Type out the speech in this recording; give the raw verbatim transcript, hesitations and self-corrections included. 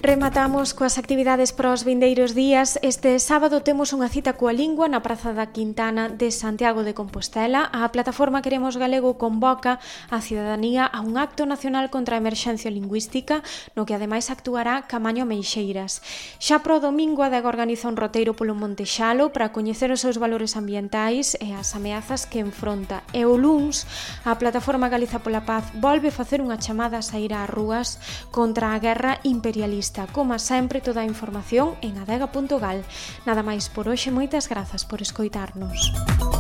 Rematamos coas actividades para os vindeiros días. Este sábado temos unha cita coa lingua na Praza da Quintana de Santiago de Compostela. A plataforma Queremos Galego convoca a cidadanía a un acto nacional contra a emerxencia lingüística, no que ademais actuará Camaño Meixeiras. Xa pro domingo adega organiza un roteiro polo Monte Xalo para coñecer os seus valores ambientais e as ameazas que enfronta. E o luns, a plataforma Galiza pola Paz volve facer unha chamada a sair ás rúas contra a guerra imperialista. Como sempre, toda a información en adega punto gal. Nada máis por hoxe, moitas grazas por escoitarnos.